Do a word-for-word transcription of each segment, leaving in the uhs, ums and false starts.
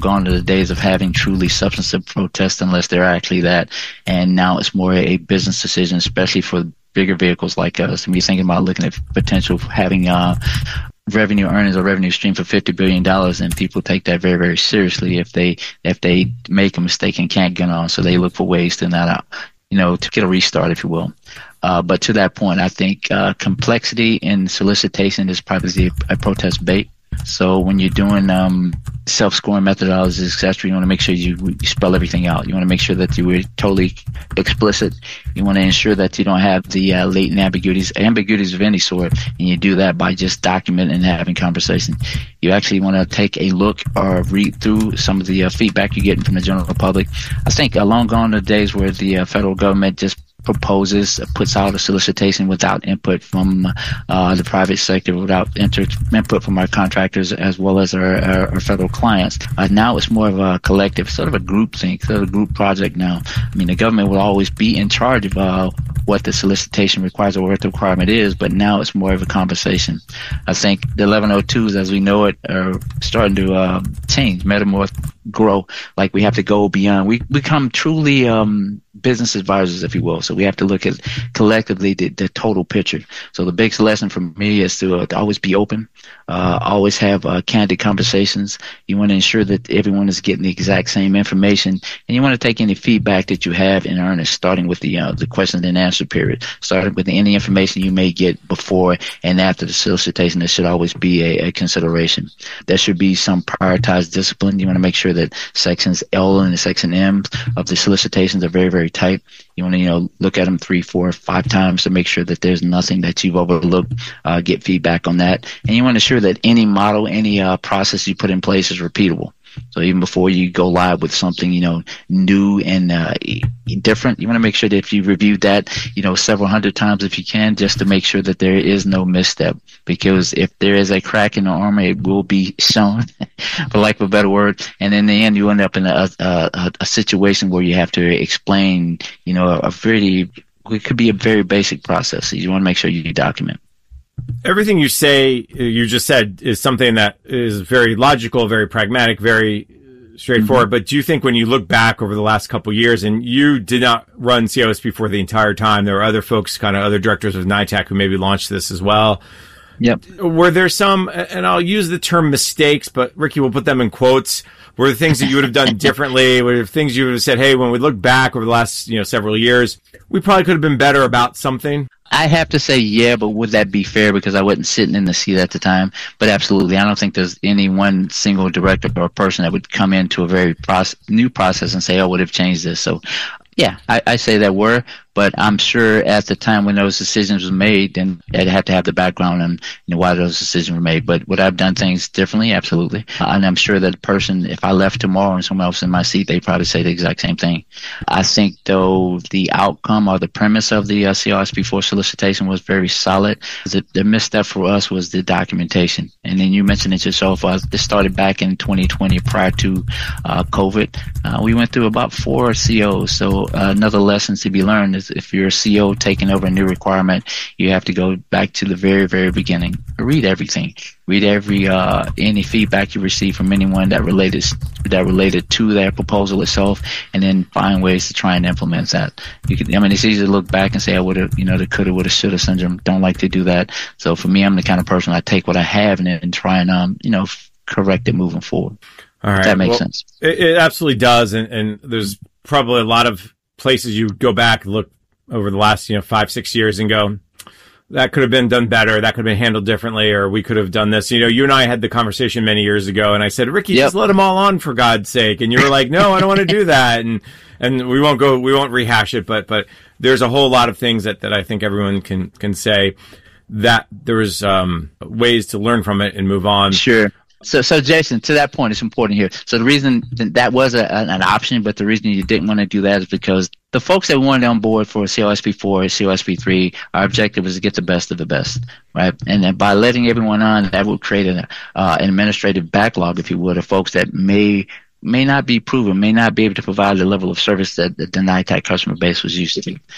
gone are the days of having truly substantive protests unless they're actually that. And now it's more a business decision, especially for bigger vehicles like us. And we're thinking about looking at potential of having uh, revenue earnings or revenue stream for fifty billion dollars, and people take that very, very seriously if they if they make a mistake and can't get on. So they look for ways to not, uh, you know, to get a restart, if you will. Uh, but to that point, I think uh, complexity in solicitation is probably a protest bait. So when you're doing um, self-scoring methodologies, et cetera, you want to make sure you, you spell everything out. You want to make sure that you were totally explicit. You want to ensure that you don't have the uh, latent ambiguities, ambiguities of any sort, and you do that by just documenting and having conversation. You actually want to take a look or read through some of the uh, feedback you're getting from the general public. I think uh, long gone are the days where the uh, federal government just proposes, puts out a solicitation without input from uh, the private sector, without inter- input from our contractors as well as our, our, our federal clients. Uh, now it's more of a collective, sort of a group thing, sort of a group project now. I mean, the government will always be in charge of uh, what the solicitation requires or what the requirement is, but now it's more of a conversation. I think the eleven oh twos, as we know it, are starting to uh, change, metamorph, grow. Like we have to go beyond. We become truly um, business advisors, if you will. So we have to look at collectively the, the total picture. So the biggest lesson for me is to, uh, to always be open, uh, always have uh, candid conversations. You want to ensure that everyone is getting the exact same information, and you want to take any feedback that you have in earnest, starting with the uh, the question and answer period, starting with any information you may get before and after the solicitation. There should always be a, a consideration. There should be some prioritized discipline. You want to make sure that sections L and section M of the solicitations are very, very tight. You want to, you know, look at them three, four, five times to make sure that there's nothing that you've overlooked, uh, get feedback on that. And you want to ensure that any model, any uh, process you put in place is repeatable. So even before you go live with something, you know, new and uh, different, you want to make sure that if you reviewed that, you know, several hundred times if you can, just to make sure that there is no misstep. Because if there is a crack in the armor, it will be shown, for lack of a better word. And in the end, you end up in a, a, a situation where you have to explain, you know, a very, it could be a very basic process. So you want to make sure you document. Everything you say, you just said, is something that is very logical, very pragmatic, very straightforward. Mm-hmm. But do you think when you look back over the last couple of years, and you did not run C O S P for the entire time, there were other folks, kind of other directors of NITAC who maybe launched this as well. Yep. Were there some, and I'll use the term mistakes, but Ricky will put them in quotes, were there things that you would have done differently? Were there things you would have said, hey, when we look back over the last, you know, several years, we probably could have been better about something? I have to say, yeah, but would that be fair? Because I wasn't sitting in the seat at the time. But absolutely, I don't think there's any one single director or person that would come into a very process, new process and say, oh, would have changed this. So, yeah, I, I say that were, but I'm sure at the time when those decisions were made, then I'd have to have the background on, you know, why those decisions were made. But would I have done things differently? Absolutely. And I'm sure that the person, if I left tomorrow and someone else in my seat, they'd probably say the exact same thing. I think, though, the outcome or the premise of the uh, C O S P four solicitation was very solid. The, the misstep for us was the documentation. And then you mentioned it yourself. Uh, this started back in twenty twenty prior to uh, COVID. Uh, we went through about four C Os. So uh, another lesson to be learned is if you're a C O taking over a new requirement, you have to go back to the very, very beginning. Read everything. Read every uh, any feedback you receive from anyone that related that related to that proposal itself, and then find ways to try and implement that. You could, I mean, it's easy to look back and say I would have, you know, the coulda, woulda, shoulda syndrome. Don't like to do that. So for me, I'm the kind of person I take what I have and, and try and um, you know, correct it moving forward. All right, if that makes well, sense. It, it absolutely does, and, and there's probably a lot of places you go back and look over the last, you know, five, six years and go, that could have been done better. That could have been handled differently, or we could have done this. You know, you and I had the conversation many years ago, and I said, Ricky, yep. just let them all on for God's sake. And you were like, no, I don't want to do that. And, and we won't go, we won't rehash it, but, but there's a whole lot of things that, that I think everyone can, can say that there was, um, ways to learn from it and move on. Sure. So, so Jason, to that point, it's important here. So the reason that was a, an option, but the reason you didn't want to do that is because the folks that wanted on board for C O S P four, C O S P three, our objective was to get the best of the best, right? And then by letting everyone on, that would create an, uh, an administrative backlog, if you would, of folks that may may not be proven, may not be able to provide the level of service that the NITAC customer base was used to.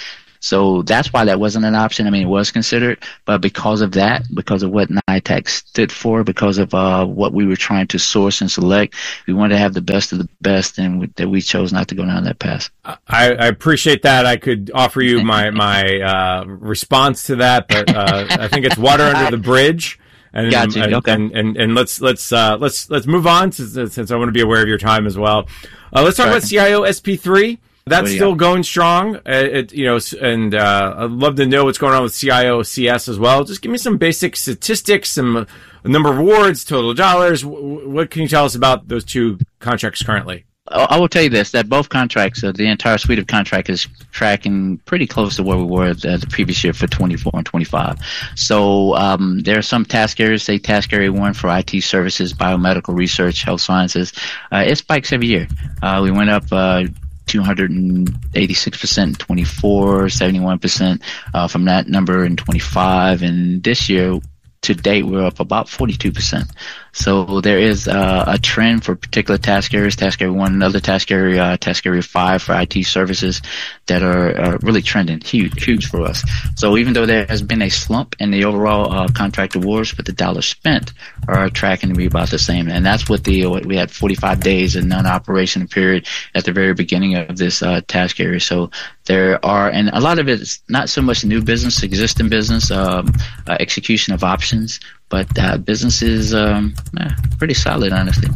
So that's why that wasn't an option. I mean, it was considered, but because of that, because of what NITAC stood for, because of uh, what we were trying to source and select, we wanted to have the best of the best, and we, that we chose not to go down that path. I, I appreciate that. I could offer you my my uh, response to that, but uh, I think it's water under the bridge. And, Got you. And, Okay. and, and, and let's let's uh, let's let's move on since, since I want to be aware of your time as well. Uh, let's talk Sure. about C I O S P three. That's still got? going strong. Uh, it, you know, and uh, I'd love to know what's going on with C I O C S as well. Just give me some basic statistics, some uh, number of awards, total dollars. W- what can you tell us about those two contracts currently? I will tell you this, that both contracts, uh, the entire suite of contracts is tracking pretty close to where we were the, the previous year for twenty-four and twenty-five. So um, there are some task areas, say task area one for I T services, biomedical research, health sciences. Uh, it spikes every year. Uh, we went up uh, two hundred eighty-six percent in twenty-four, seventy-one percent uh, from that number in twenty-five. And this year, to date, we're up about forty-two percent. So there is uh, a trend for particular task areas, task area one, another task area, uh, task area five for I T services that are, are really trending, huge, huge for us. So even though there has been a slump in the overall uh, contract awards, but the dollars spent are tracking to be about the same. And that's what the, we had forty-five days in non-operation period at the very beginning of this uh, task area. So there are, and a lot of it is not so much new business, existing business, um, uh, execution of options, but uh, business is um, eh, pretty solid, honestly.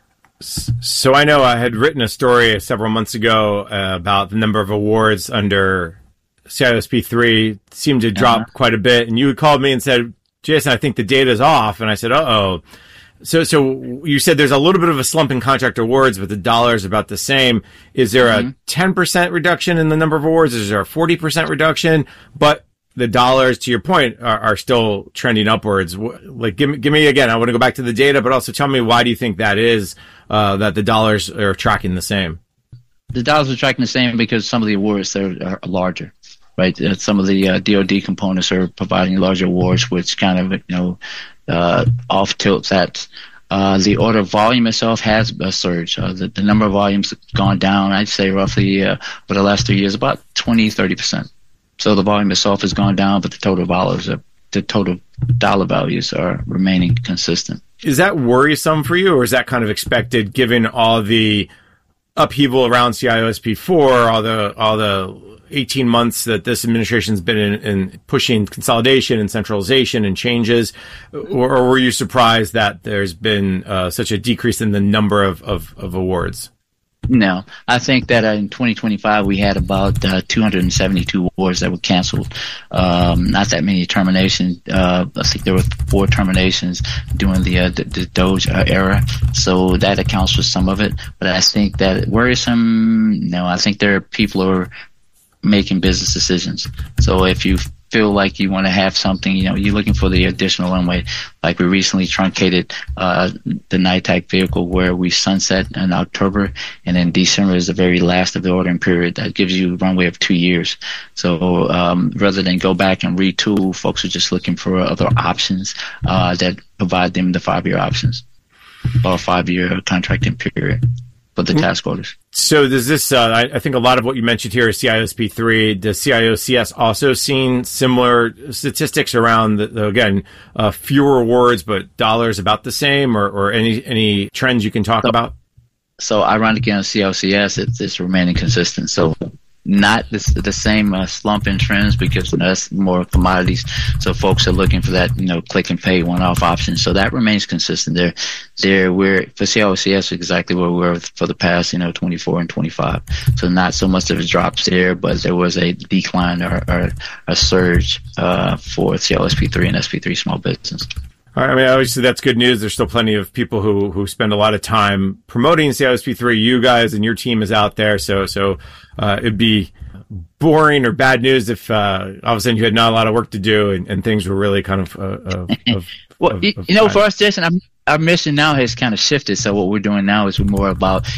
So I know I had written a story several months ago uh, about the number of awards under C I O S P three seemed to drop uh-huh. quite a bit, and you had called me and said, Jason, I think the data's off, and I said, uh-oh. So, so you said there's a little bit of a slump in contract awards, but the dollar's about the same. Is there mm-hmm. a ten percent reduction in the number of awards? Is there a forty percent reduction? But the dollars, to your point, are, are still trending upwards. Like, give me, give me again. I want to go back to the data, but also tell me, why do you think that is, uh, that the dollars are tracking the same? The dollars are tracking the same because some of the awards are, are larger, right? Uh, some of the uh, D O D components are providing larger awards, which kind of, you know, uh, off tilts that. Uh, the order volume itself has a surge. Uh, the, the number of volumes has gone down, I'd say roughly, uh, for the last three years, about twenty, thirty percent. So the volume itself has gone down, but the total dollars, are, the total dollar values are remaining consistent. Is that worrisome for you, or is that kind of expected given all the upheaval around C I O S P four, all the all the eighteen months that this administration's been in, in pushing consolidation and centralization and changes, or, or were you surprised that there's been uh, such a decrease in the number of, of, of awards? No, I think that in twenty twenty-five we had about uh, two hundred seventy-two awards that were canceled. Um, not that many terminations. Uh, I think there were four terminations during the uh, the, the Doge uh, era, so that accounts for some of it. But I think that worrisome. No, I think there are people who are making business decisions. So if you feel like you want to have something, you know, you're looking for the additional runway. Like we recently truncated uh, the NITAC vehicle where we sunset in October, and then December is the very last of the ordering period. That gives you a runway of two years. So um, rather than go back and retool, folks are just looking for other options uh, that provide them the five-year options or five-year contracting period for the task orders. So does this, uh, I, I think a lot of what you mentioned here is C I O S P three. Does C I O C S also seen similar statistics around, the, the, again, uh, fewer awards, but dollars about the same, or, or any any trends you can talk so, about? So ironically on C I O C S, it's, it's remaining consistent. So not this, the same uh, slump in trends because you know, that's more commodities. So folks are looking for that, you know, click and pay one-off option. So that remains consistent there. There, we're for C I O C S exactly where we were for the past, you know, twenty-four and twenty-five. So not so much of a drops there, but there was a decline or, or a surge uh, for C I O S P three and S P three small business. All right, I mean, obviously that's good news. There's still plenty of people who, who spend a lot of time promoting C I O S P three. You guys and your team is out there. So, so, uh, it'd be boring or bad news if, uh, all of a sudden you had not a lot of work to do and, and things were really kind of, uh, of, well, of, you, of you know, for us, Jason, our, our mission now has kind of shifted. So what we're doing now is we're more about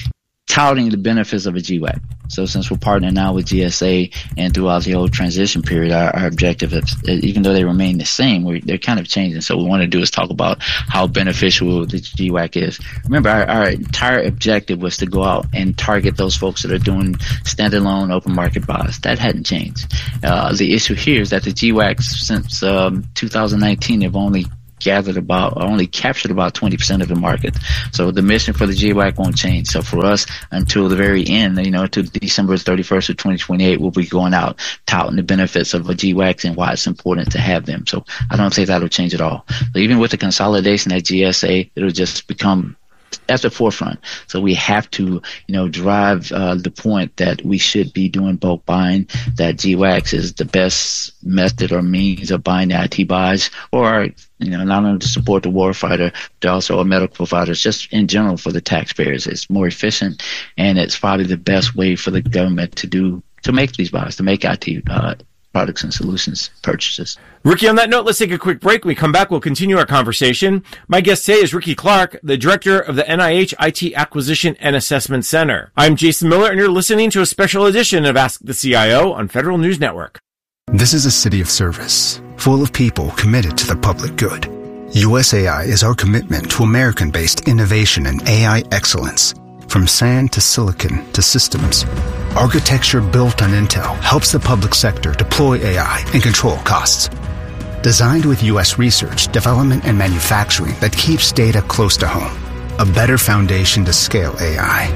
touting the benefits of a G WAC. So since we're partnering now with G S A and throughout the whole transition period, our, our objective is, even though they remain the same, we're, they're kind of changing. So what we want to do is talk about how beneficial the G WAC is. Remember, our, our entire objective was to go out and target those folks that are doing standalone open market buys. That hadn't changed. Uh, the issue here is that the G WACs since um, two thousand nineteen have only gathered about, or only captured about twenty percent of the market. So the mission for the G WAC won't change. So for us, until the very end, you know, to December thirty-first of twenty twenty-eight, we'll be going out touting the benefits of a G WAC and why it's important to have them. So I don't think that'll change at all. So even with the consolidation at G S A, it'll just become at the forefront. So we have to, you know, drive uh, the point that we should be doing bulk buying, that G WACs is the best method or means of buying the I T buys, or, you know, not only to support the warfighter, but also our medical providers, just in general for the taxpayers. It's more efficient, and it's probably the best way for the government to do, to make these buys, to make I T uh, products and solutions purchases. Ricky, on that note, let's take a quick break. When we come back, we'll continue our conversation. My guest today is Ricky Clark, the director of the N I H I T Acquisition and Assessment Center. I'm Jason Miller, and you're listening to a special edition of Ask the C I O on Federal News Network. This is a city of service, full of people committed to the public good. U S A I is our commitment to American-based innovation and A I excellence. From sand to silicon to systems, architecture built on Intel helps the public sector deploy A I and control costs. Designed with U S research, development, and manufacturing that keeps data close to home. A better foundation to scale A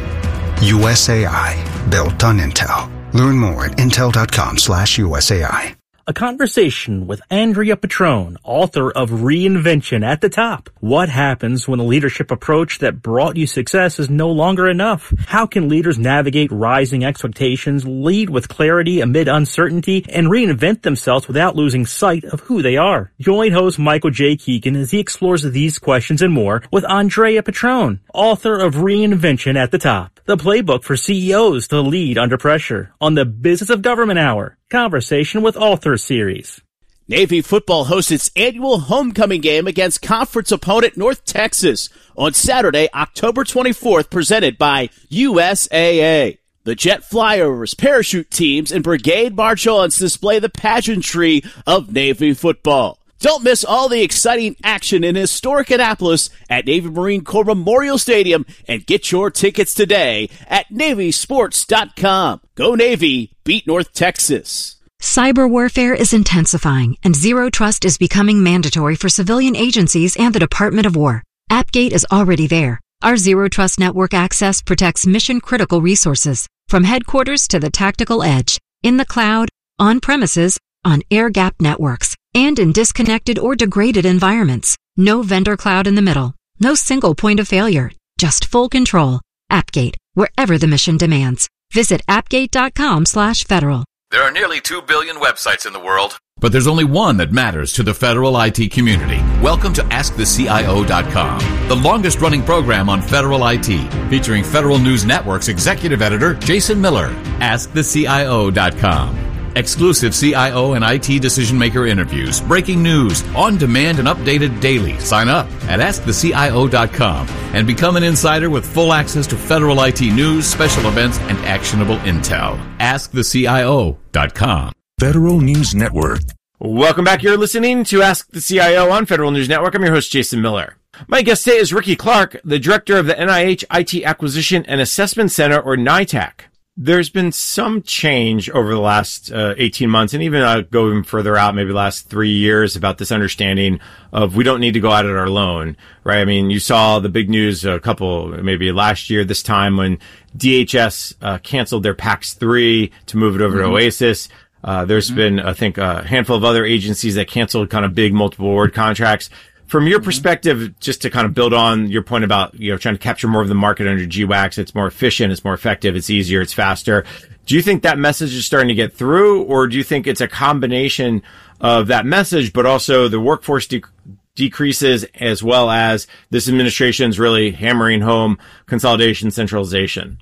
I. U S A I, built on Intel. Learn more at intel.com slash USAI. A conversation with Andrea Petrone, author of Reinvention at the Top. What happens when the leadership approach that brought you success is no longer enough? How can leaders navigate rising expectations, lead with clarity amid uncertainty, and reinvent themselves without losing sight of who they are? Join host Michael J. Keegan as he explores these questions and more with Andrea Petrone, author of Reinvention at the Top, the playbook for C E Os to lead under pressure, on the Business of Government Hour. Conversation with Author series. Navy football hosts its annual homecoming game against conference opponent North Texas on Saturday, October twenty-fourth, presented by U S A A. The jet flyovers, parachute teams, and brigade march-ons display the pageantry of Navy football. Don't miss all the exciting action in historic Annapolis at Navy Marine Corps Memorial Stadium, and get your tickets today at Navy Sports dot com. Go Navy, beat North Texas. Cyber warfare is intensifying, and Zero Trust is becoming mandatory for civilian agencies and the Department of War. AppGate is already there. Our Zero Trust network access protects mission-critical resources, from headquarters to the tactical edge, in the cloud, on premises, on air-gapped networks, and in disconnected or degraded environments. No vendor cloud in the middle. No single point of failure. Just full control. AppGate, wherever the mission demands. Visit appgate.com slash federal. There are nearly two billion websites in the world, but there's only one that matters to the federal I T community. Welcome to ask the C I O dot com, the longest-running program on federal I T, featuring Federal News Network's executive editor, Jason Miller. ask the C I O dot com. Exclusive C I O and I T decision-maker interviews, breaking news, on-demand and updated daily. Sign up at ask the C I O dot com and become an insider with full access to federal I T news, special events, and actionable intel. ask the C I O dot com. Federal News Network. Welcome back. You're listening to Ask the C I O on Federal News Network. I'm your host, Jason Miller. My guest today is Ricky Clark, the director of the N I H I T Acquisition and Assessment Center, or NITAC. There's been some change over the last uh, eighteen months, and even uh, going further out, maybe the last three years, about this understanding of we don't need to go at it alone, right? I mean, you saw the big news a couple, maybe last year, this time, when D H S uh, canceled their PAX three to move it over mm-hmm. to OASIS. Uh, there's mm-hmm. been, I think, a handful of other agencies that canceled kind of big multiple award contracts. From your perspective, just to kind of build on your point about, you know, trying to capture more of the market under G WACs, it's more efficient, it's more effective, it's easier, it's faster. Do you think that message is starting to get through, or do you think it's a combination of that message, but also the workforce de- decreases, as well as this administration's really hammering home consolidation, centralization?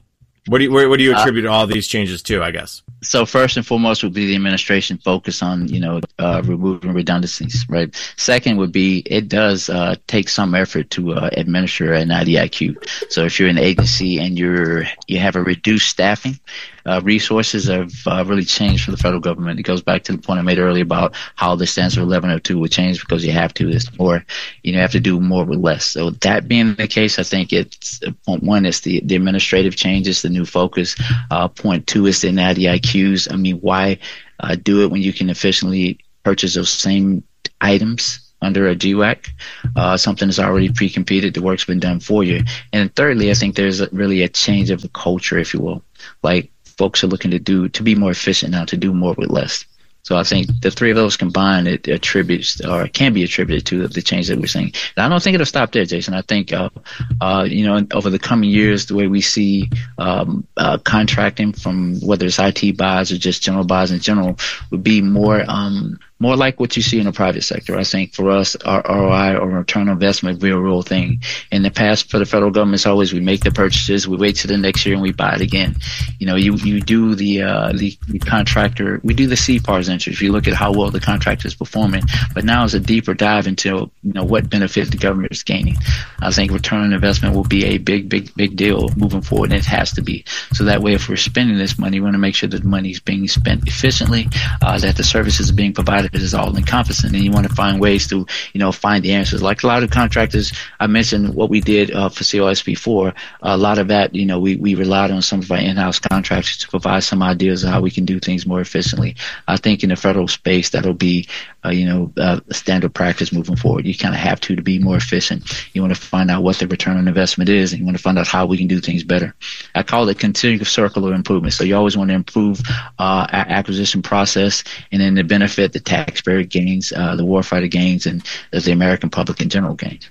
What do you, what do you attribute uh, all these changes to, I guess? So first and foremost would be the administration focus on, you know, uh, removing redundancies, right? Second would be it does uh, take some effort to uh, administer an I D I Q. So if you're an agency and you're you have a reduced staffing, uh, resources have uh, really changed for the federal government. It goes back to the point I made earlier about how the standards of eleven oh two would change because you have to. It's more, you know, you have to do more with less. So that being the case, I think it's point one is the, the administrative changes, the new focus. Uh, point two is the I D I Qs. I mean, why uh, do it when you can efficiently purchase those same items under a G WAC? Uh, something that's already pre-competed, the work's been done for you. And thirdly, I think there's a, really a change of the culture, if you will. Like folks are looking to do to be more efficient now, to do more with less. So I think the three of those combined, it attributes or can be attributed to the change that we're seeing. And I don't think it'll stop there, Jason. I think, uh, uh, you know, over the coming years, the way we see um, uh, contracting from whether it's I T buys or just general buys in general would be more um, more like what you see in the private sector. I think for us, our R O I or return on investment will be a real thing. In the past, for the federal government, it's always we make the purchases, we wait till the next year, and we buy it again. You know, you you do the uh, the, the contractor, we do the C P A Rs entries. You look at how well the contractor is performing. But now is a deeper dive into, you know, what benefit the government is gaining. I think return on investment will be a big, big, big deal moving forward, and it has to be. So that way, if we're spending this money, we want to make sure that the money is being spent efficiently, uh, that the services are being provided is all encompassing, and you want to find ways to, you know, find the answers. Like a lot of contractors, I mentioned what we did uh, for C O S before. A lot of that, you know, we, we relied on some of our in-house contractors to provide some ideas of how we can do things more efficiently. I think in the federal space, that'll be, uh, you know, uh, standard practice moving forward. You kind of have to to be more efficient. You want to find out what the return on investment is, and you want to find out how we can do things better. I call it continuous circular improvement. So you always want to improve uh, our acquisition process, and then the benefit the taxpayer gains, uh, the warfighter gains, and the American public in general gains.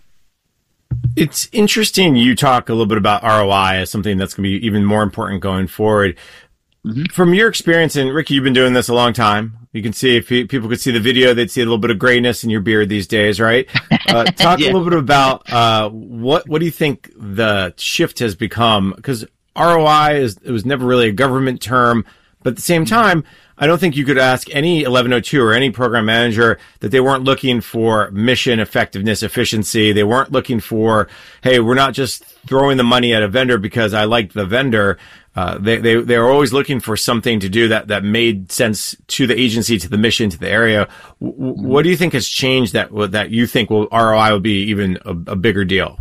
It's interesting you talk a little bit about R O I as something that's going to be even more important going forward. Mm-hmm. From your experience, and Ricky, you've been doing this a long time. You can see, if people could see the video, they'd see a little bit of grayness in your beard these days, right? Uh, talk yeah. a little bit about uh, what what do you think the shift has become? Because R O I is it was never really a government term, but at the same time, I don't think you could ask any eleven oh two or any program manager that they weren't looking for mission effectiveness, efficiency. They weren't looking for, hey, we're not just throwing the money at a vendor because I liked the vendor. Uh, they, they, they were always looking for something to do that, that made sense to the agency, to the mission, to the area. W- what do you think has changed that, that you think will R O I will be even a, a bigger deal?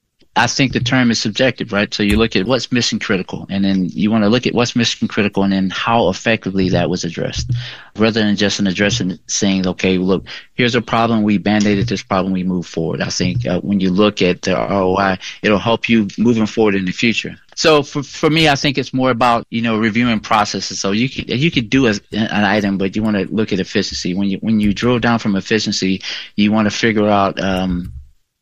I think the term is subjective, right? So you look at what's mission critical, and then you want to look at what's mission critical and then how effectively that was addressed, rather than just an addressing saying, okay, look, here's a problem, we band-aided this problem, we move forward. I think uh, when you look at the R O I, it'll help you moving forward in the future. So for for me, I think it's more about, you know, reviewing processes. So you could you could do a, an item, but you want to look at efficiency. When you when you drill down from efficiency, you want to figure out. Um,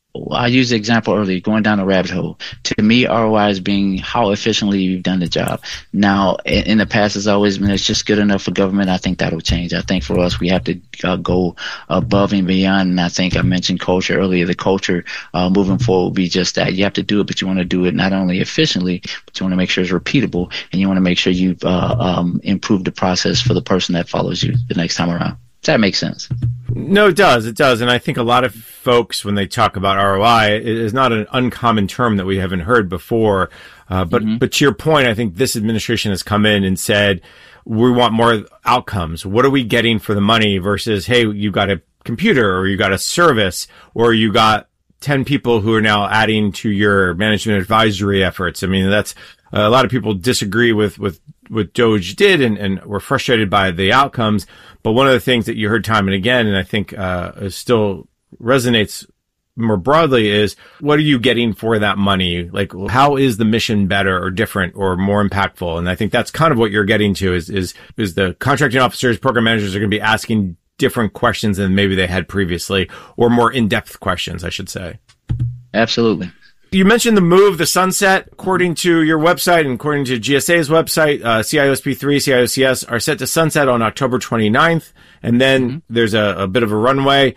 I used the example earlier, going down a rabbit hole. To me, R O I is being how efficiently you've done the job. Now, in, in the past, it's always been it's just good enough for government. I think that'll change. I think for us, we have to uh, go above and beyond. And I think I mentioned culture earlier. The culture uh, moving forward will be just that. You have to do it, but you want to do it not only efficiently, but you want to make sure it's repeatable, and you want to make sure you've uh, um, improved the process for the person that follows you the next time around. Does that make sense? No, it does. It does. And I think a lot of folks, when they talk about R O I, it is not an uncommon term that we haven't heard before. Uh, but, mm-hmm. but to your point, I think this administration has come in and said, we want more outcomes. What are we getting for the money versus, hey, you got a computer or you got a service or you got ten people who are now adding to your management advisory efforts. I mean, that's uh, a lot of people disagree with, with what DOGE did and, and were frustrated by the outcomes. But one of the things that you heard time and again, and I think uh, still resonates more broadly, is what are you getting for that money? Like, how is the mission better or different or more impactful? And I think that's kind of what you're getting to is, is, is the contracting officers, program managers are going to be asking different questions than maybe they had previously, or more in-depth questions, I should say. Absolutely. You mentioned the move, the sunset. According to your website and according to G S A's website, uh, C I O S P three, C I O C S are set to sunset on October twenty-ninth. And then mm-hmm. there's a, a bit of a runway.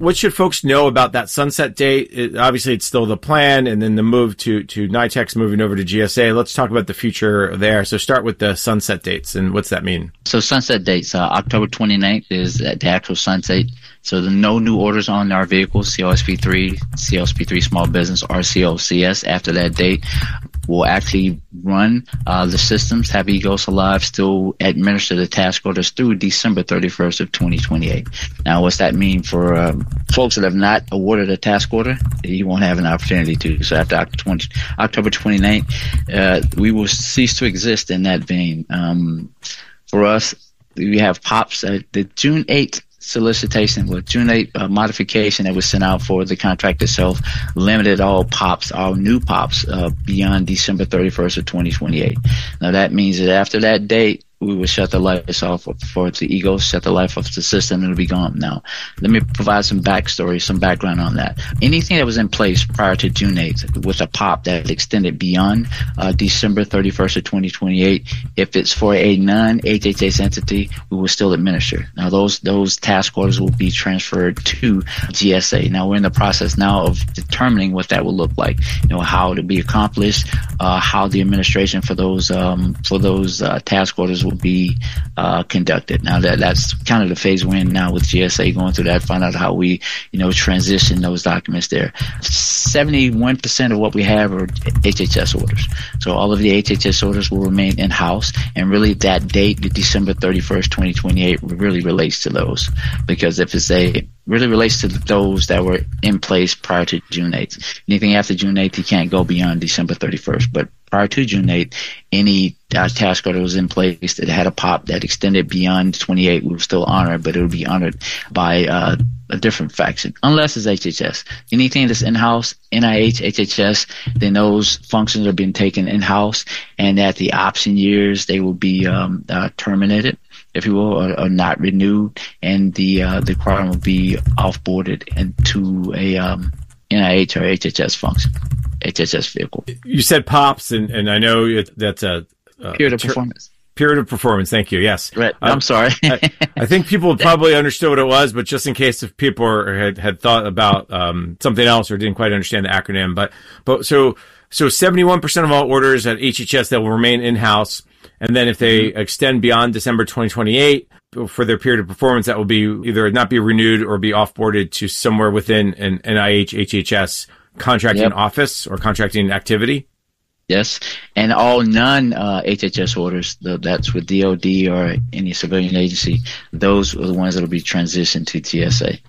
what should folks know about that sunset date? It, obviously, it's still the plan, and then the move to, to NITEC's moving over to G S A. Let's talk about the future there. So start with the sunset dates, and what's that mean? So sunset dates, uh, October twenty-ninth is the actual sunset. So the no new orders on our vehicles, C L S P three, C L S P three Small Business, or C L C S after that date. Will actually run uh, the systems, have EGOS Alive still administer the task orders through December thirty-first of twenty twenty-eight. Now, what's that mean for um, folks that have not awarded a task order? You won't have an opportunity to. So after October twenty-ninth, uh, we will cease to exist in that vein. Um, for us, we have P O Ps. Uh, the June eighth solicitation, well, June eighth uh, modification that was sent out for the contract itself limited all P O Ps, all new P O Ps uh, beyond December thirty-first of twenty twenty-eight. Now that means that after that date, we will shut the lights off for the EGOS, shut the light off the system, and it'll be gone. Now, let me provide some backstory, some background on that. Anything that was in place prior to June eighth with a P O P that extended beyond uh, December thirty-first of twenty twenty-eight, if it's for a non-H H S entity, we will still administer. Now, those those task orders will be transferred to G S A. Now, we're in the process now of determining what that will look like, you know, how to be accomplished, uh, how the administration for those um, for those uh, task orders will be uh, conducted. Now that that's kind of the phase we're in now with G S A, going through that, find out how we, you know, transition those documents there. seventy-one percent of what we have are H H S orders. So all of the H H S orders will remain in-house, and really that date, the December thirty-first, twenty twenty-eight, really relates to those, because if it's a really relates to those that were in place prior to June eighth. Anything after June eighth, you can't go beyond December thirty-first, but prior to June eighth, any uh, task order was in place that had a P O P that extended beyond twenty-eight, we will still honor, but it will be honored by uh, a different faction, unless it's H H S. Anything that's in-house, N I H, H H S, then those functions are being taken in-house, and at the option years, they will be um, uh, terminated, if you will, or, or not renewed, and the uh, the requirement will be offboarded into a um, N I H or H H S function, H H S vehicle. You said P O Ps, and, and I know it, that's a, a period of ter- performance. Period of performance. Thank you. Yes. Right. I'm um, sorry. I, I think people probably understood what it was, but just in case if people are, had had thought about um, something else or didn't quite understand the acronym, but but so so seventy-one percent of all orders at H H S that will remain in house, and then if they mm-hmm. extend beyond December twenty twenty-eight for their period of performance, that will be either not be renewed or be offboarded to somewhere within an N I H, H H S contracting yep. office or contracting activity. Yes, and all non-H H S uh, orders, the, that's with D O D or any civilian agency, those are the ones that will be transitioned to G S A.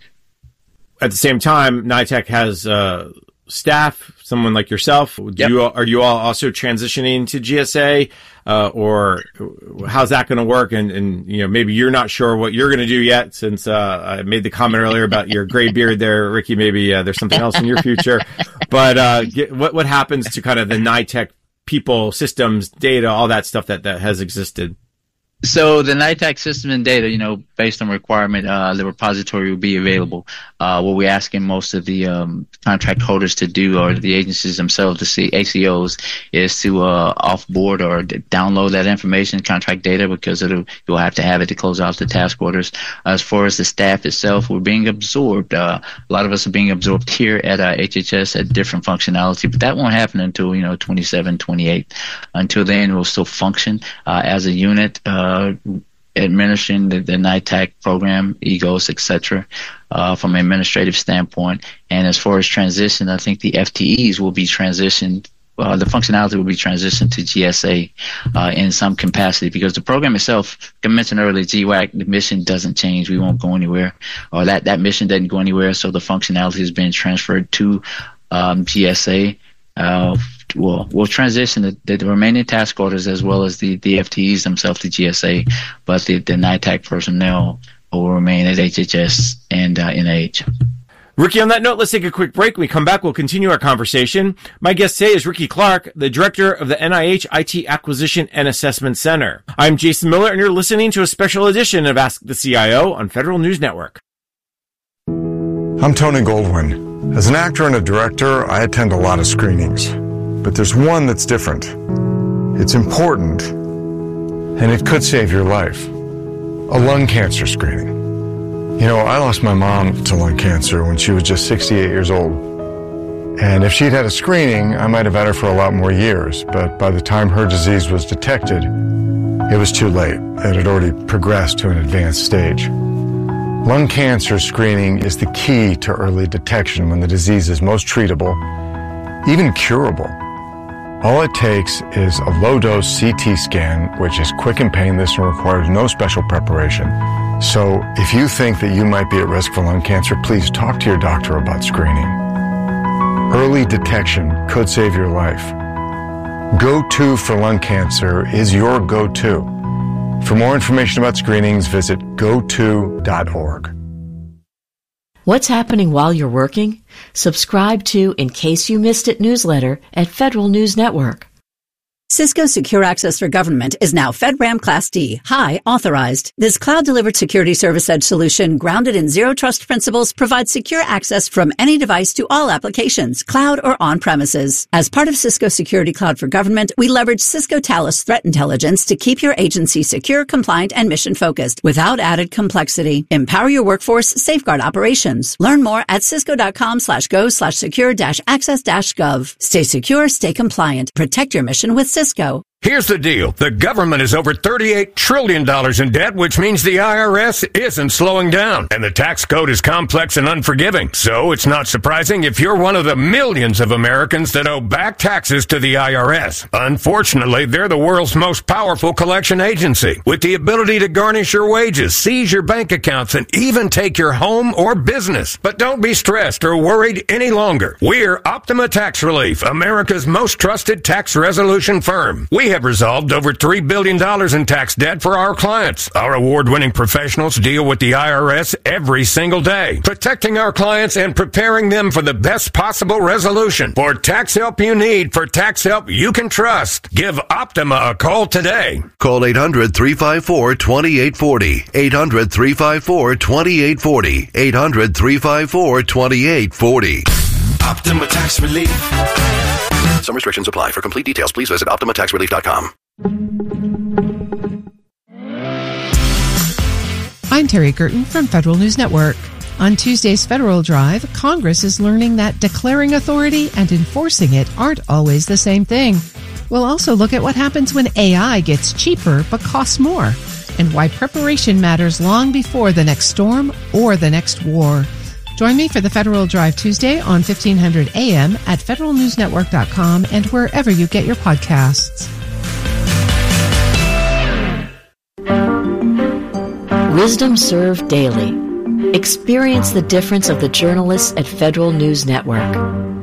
At the same time, NITEC has uh, staff, someone like yourself. Do yep. you, are you all also transitioning to G S A, uh, or how's that going to work? And, and you know, maybe you're not sure what you're going to do yet, since uh, I made the comment earlier about your gray beard there, Ricky. Maybe uh, there's something else in your future. But uh, get, what what happens to kind of the NITEC people, systems, data, all that stuff that, that has existed? So the NITEC system and data, you know, based on requirement, uh, the repository will be available. Uh, what we're asking most of the um, contract holders to do, or the agencies themselves, the C- A C Os, is to uh, offboard or d- download that information, contract data, because it'll, you'll have to have it to close out the task orders. As far as the staff itself, we're being absorbed. Uh, a lot of us are being absorbed here at uh, H H S at different functionality, but that won't happen until, you know, twenty-seven, twenty-eight. Until then, we'll still function uh, as a unit, uh, Uh, administering the, the NITEC program, EGOS, et cetera, uh, from an administrative standpoint. And as far as transition, I think the F T Es will be transitioned, uh, the functionality will be transitioned to G S A uh, in some capacity, because the program itself, like I mentioned earlier, G WAC, the mission doesn't change. We won't go anywhere, or that, that mission doesn't go anywhere, so the functionality has been transferred to um, G S A. Uh, we'll, we'll transition the, the remaining task orders as well as the, the F T Es themselves to G S A, but the, the NITEC personnel will remain at H H S and uh, N I H. Ricky, on that note, let's take a quick break. When we come back, we'll continue our conversation. My guest today is Ricky Clark, the director of the N I H I T Acquisition and Assessment Center. I'm Jason Miller, and you're listening to a special edition of Ask the C I O on Federal News Network. I'm Tony Goldwyn. As an actor and a director, I attend a lot of screenings. But there's one that's different. It's important, and it could save your life. A lung cancer screening. You know, I lost my mom to lung cancer when she was just sixty-eight years old. And if she'd had a screening, I might have had her for a lot more years. But by the time her disease was detected, it was too late. It had already progressed to an advanced stage. Lung cancer screening is the key to early detection when the disease is most treatable, even curable. All it takes is a low-dose C T scan, which is quick and painless and requires no special preparation. So if you think that you might be at risk for lung cancer, please talk to your doctor about screening. Early detection could save your life. Go-To for lung cancer is your go-to. For more information about screenings, visit go to dot org. What's happening while you're working? Subscribe to In Case You Missed It newsletter at Federal News Network. Cisco Secure Access for Government is now FedRAMP Class D, high authorized. This cloud-delivered security service edge solution, grounded in zero trust principles, provides secure access from any device to all applications, cloud or on-premises. As part of Cisco Security Cloud for Government, we leverage Cisco Talos Threat Intelligence to keep your agency secure, compliant, and mission-focused without added complexity. Empower your workforce, safeguard operations. Learn more at cisco.com slash go slash secure dash access dash gov. Stay secure, stay compliant. Protect your mission with Cisco. Cisco. Here's the deal. The government is over thirty-eight trillion dollars in debt, which means the I R S isn't slowing down. And the tax code is complex and unforgiving. So it's not surprising if you're one of the millions of Americans that owe back taxes to the I R S. Unfortunately, they're the world's most powerful collection agency, with the ability to garnish your wages, seize your bank accounts, and even take your home or business. But don't be stressed or worried any longer. We're Optima Tax Relief, America's most trusted tax resolution firm. We have resolved over three billion dollars in tax debt for our clients. Our award-winning professionals deal with the I R S every single day, protecting our clients and preparing them for the best possible resolution. For tax help you need, for tax help you can trust, give Optima a call today. Call eight hundred, three five four, two eight four zero, eight hundred, three five four, two eight four zero, eight hundred, three five four, two eight four zero. Optima Tax Relief. Some restrictions apply. For complete details, please visit optima tax relief dot com. I'm Terry Curtin from Federal News Network. On Tuesday's Federal Drive, Congress is learning that declaring authority and enforcing it aren't always the same thing. We'll also look at what happens when A I gets cheaper but costs more, and why preparation matters long before the next storm or the next war. Join me for the Federal Drive Tuesday on fifteen hundred A M at federal news network dot com and wherever you get your podcasts. Wisdom Served Daily. Experience the difference of the journalists at Federal News Network.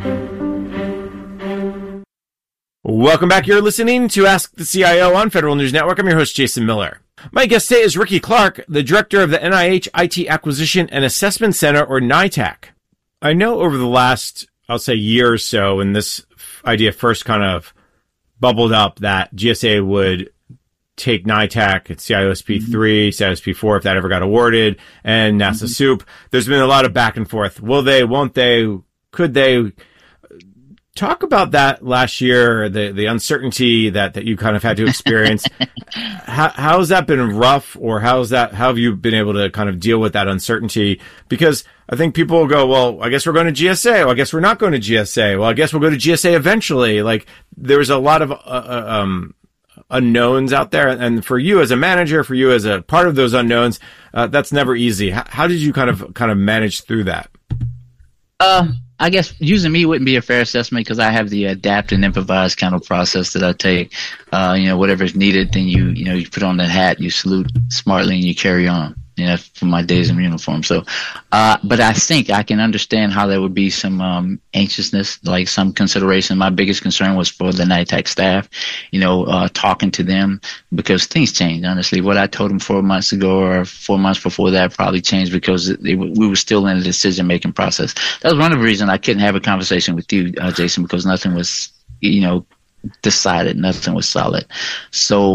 Welcome back. You're listening to Ask the C I O on Federal News Network. I'm your host, Jason Miller. My guest today is Ricky Clark, the director of the N I H I T Acquisition and Assessment Center, or NITAC. I know over the last, I'll say, year or so, when this idea first kind of bubbled up, that G S A would take NITAC at C I O S P three, C I O S P four, if that ever got awarded, and NASA mm-hmm. SOUP. There's been a lot of back and forth. Will they, won't they, could they? Talk about that last year, the, the uncertainty that, that you kind of had to experience. how, how has that been rough, or how's that, how have you been able to kind of deal with that uncertainty? Because I think people will go, well, I guess we're going to G S A. Well, I guess we're not going to G S A. Well, I guess we'll go to G S A eventually. Like, there's a lot of, uh, um, unknowns out there. And for you as a manager, for you as a part of those unknowns, uh, that's never easy. How, how did you kind of, kind of manage through that? Uh, I guess using me wouldn't be a fair assessment, because I have the adapt and improvise kind of process that I take. Uh, you know, whatever is needed, then you, you know, you put on that hat, you salute smartly, and you carry on. You know, for my days in uniform. So, uh, but I think I can understand how there would be some um, anxiousness, like some consideration. My biggest concern was for the NITAC staff, you know, uh, talking to them, because things change. Honestly, what I told them four months ago or four months before that probably changed, because they, we were still in the decision-making process. That was one of the reasons I couldn't have a conversation with you, uh, Jason, because nothing was, you know, decided, nothing was solid. So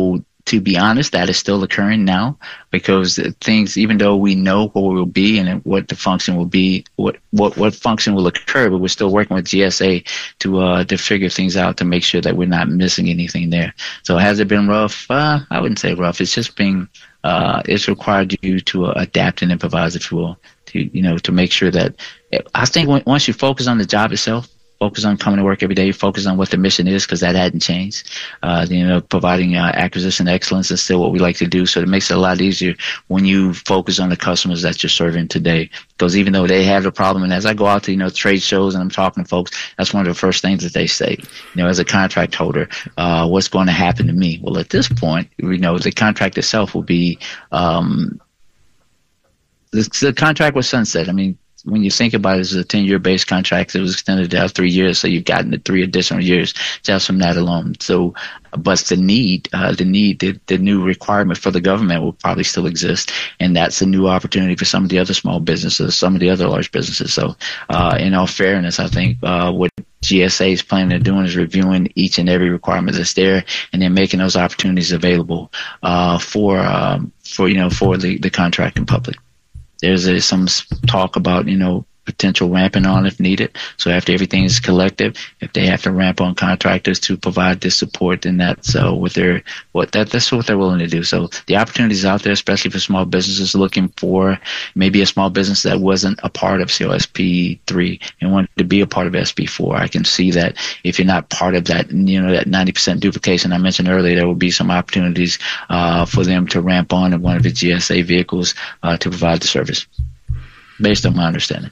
to be honest, that is still occurring now, because things, even though we know what will be and what the function will be, what what, what function will occur, but we're still working with G S A to uh, to figure things out to make sure that we're not missing anything there. So has it been rough? Uh, I wouldn't say rough. It's just been uh, it's required you to uh, adapt and improvise, if you will, to you know to make sure that I think when, once you focus on the job itself. Focus on coming to work every day. Focus on what the mission is, because that hadn't changed. Uh, you know, providing uh, acquisition excellence is still what we like to do. So it makes it a lot easier when you focus on the customers that you're serving today. Because even though they have the problem, and as I go out to you know trade shows and I'm talking to folks, that's one of the first things that they say. You know, as a contract holder, uh, what's going to happen to me? Well, at this point, you know, the contract itself will be um, the, the contract was sunset. I mean. When you think about it, it's a ten-year base contract that was extended to three years, so you've gotten the three additional years just from that alone. So, but the need, uh, the need, the, the new requirement for the government will probably still exist, and that's a new opportunity for some of the other small businesses, some of the other large businesses. So, uh, in all fairness, I think uh, what G S A is planning on doing is reviewing each and every requirement that's there, and then making those opportunities available uh, for um, for you know for the, the contracting public. There's a, some talk about, you know, potential ramping on if needed. So after everything is collective, if they have to ramp on contractors to provide this support, then that's uh, what they're what that that's what they're willing to do. So the opportunities out there, especially for small businesses looking for maybe a small business that wasn't a part of C O S P three and wanted to be a part of S B four. I can see that if you're not part of that, you know, that ninety percent duplication I mentioned earlier, there will be some opportunities uh, for them to ramp on in one of the G S A vehicles uh, to provide the service, based on my understanding.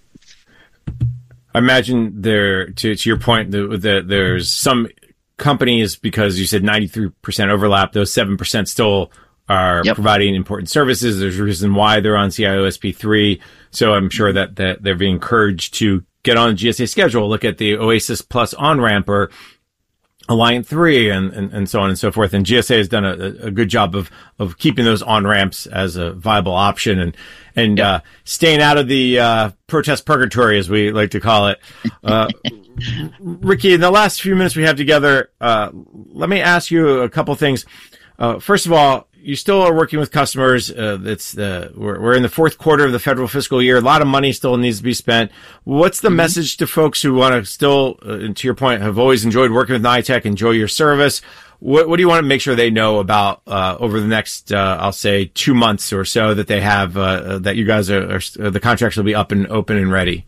I imagine there, to, to your point, that the, there's some companies, because you said ninety-three percent overlap, those seven percent still are yep. providing important services. There's a reason why they're on C I O S P three. So I'm sure that, that they're being encouraged to get on the G S A schedule, look at the Oasis Plus on-ramp or Alliant three and, and, and so on and so forth. And G S A has done a, a good job of, of keeping those on-ramps as a viable option and, and, uh, staying out of the, uh, protest purgatory, as we like to call it. Uh, Ricky, in the last few minutes we have together, uh, let me ask you a couple things. Uh, first of all, you still are working with customers. Uh, it's the, we're, we're in the fourth quarter of the federal fiscal year. A lot of money still needs to be spent. What's the mm-hmm. message to folks who want to still, uh, and to your point, have always enjoyed working with NITEC, enjoy your service? What, what do you want to make sure they know about, uh, over the next, uh, I'll say two months or so that they have, uh, that you guys are, are, the contracts will be up and open and ready?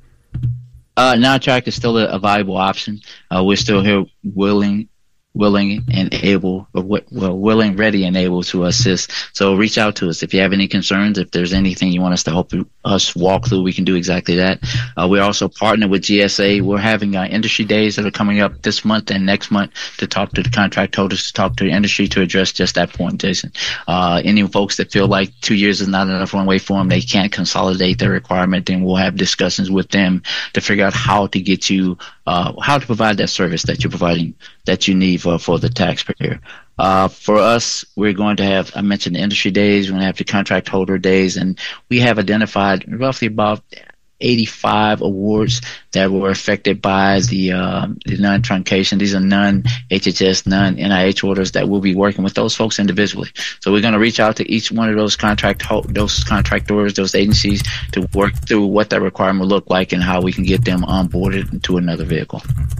Uh, NITEC is still a, a viable option. Uh, we're still here willing, willing and able, or well, willing, ready, and able to assist. So reach out to us if you have any concerns. If there's anything you want us to help us walk through, we can do exactly that. Uh, we're also partnered with G S A. We're having uh, industry days that are coming up this month and next month to talk to the contract holders, to talk to the industry to address just that point, Jason. Uh, any folks that feel like two years is not enough runway for them, they can't consolidate their requirement, then we'll have discussions with them to figure out how to get you, uh, how to provide that service that you're providing, that you need for, for the taxpayer. Uh, for us, we're going to have, I mentioned the industry days, we're going to have the contract holder days, and we have identified roughly about eighty-five awards that were affected by the, uh, the non-truncation. These are non-H H S, non-N I H orders that we'll be working with those folks individually. So we're going to reach out to each one of those contract ho- those contractors, those agencies, to work through what that requirement will look like and how we can get them onboarded into another vehicle.